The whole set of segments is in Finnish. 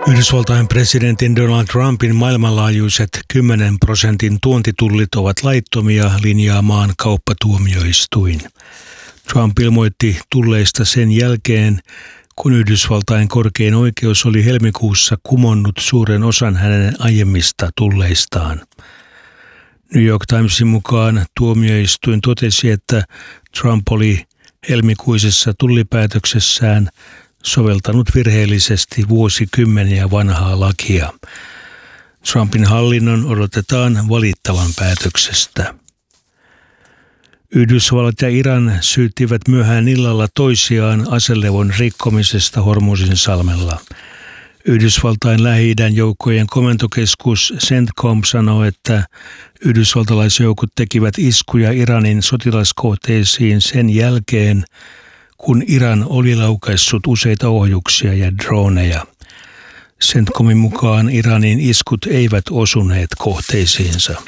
Yhdysvaltain presidentin Donald Trumpin maailmanlaajuiset 10% tuontitullit ovat laittomia, linjaa maan kauppatuomioistuin. Trump ilmoitti tulleista sen jälkeen, kun Yhdysvaltain korkein oikeus oli helmikuussa kumonnut suuren osan hänen aiemmista tulleistaan. New York Timesin mukaan tuomioistuin totesi, että Trump oli helmikuisessa tullipäätöksessään soveltanut virheellisesti vuosikymmeniä vanhaa lakia. Trumpin hallinnon odotetaan valittavan päätöksestä. Yhdysvallat ja Iran syyttivät myöhään illalla toisiaan aselevon rikkomisesta Hormuzin salmella. Yhdysvaltain Lähi-idän joukkojen komentokeskus CENTCOM sanoo, että yhdysvaltalaisjoukot tekivät iskuja Iranin sotilaskohteisiin sen jälkeen, kun Iran oli laukaissut useita ohjuksia ja droneja. CENTCOMin mukaan Iranin iskut eivät osuneet kohteisiinsa.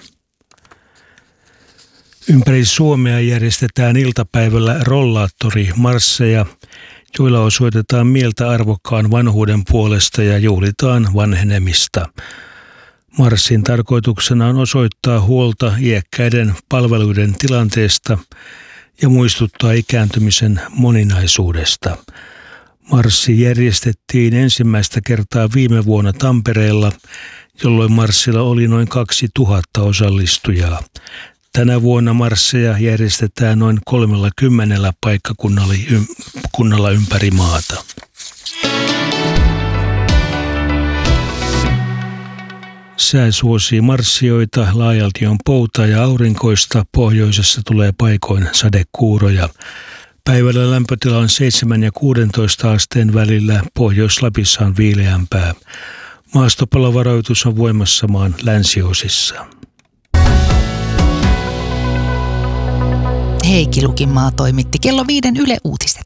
Ympäri Suomea järjestetään iltapäivällä rollaattorimarsseja, joilla osoitetaan mieltä arvokkaan vanhuuden puolesta ja juhlitaan vanhenemista. Marssin tarkoituksena on osoittaa huolta iäkkäiden palveluiden tilanteesta ja muistuttaa ikääntymisen moninaisuudesta. Marssi järjestettiin ensimmäistä kertaa viime vuonna Tampereella, jolloin marssilla oli noin 2000 osallistujaa. Tänä vuonna marsseja järjestetään noin 30 paikkakunnalla ympäri maata. Sää suosii marssioita, laajalti on poutaa ja aurinkoista, pohjoisessa tulee paikoin sadekuuroja. Päivällä lämpötila on 7 ja 16 asteen välillä, Pohjois-Lapissa on viileämpää. Maastopalovaroitus on voimassa maan länsiosissa. Heikki Lukinmaa toimitti kello 5 Yle Uutiset.